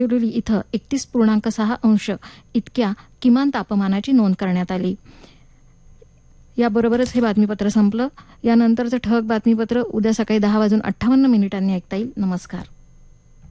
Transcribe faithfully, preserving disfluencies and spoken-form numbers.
गडचिरोली इथं एकतीस पूर्णांक सहा अंश इतक्या किमान तापमानाची नोंद करण्यात आली. याबरोबरच हे बातमीपत्र संपलं. यानंतरचं ठळक बातमीपत्र उद्या सकाळी दहा वाजून अठ्ठावन्न मिनिटांनी ऐकता येईल. नमस्कार.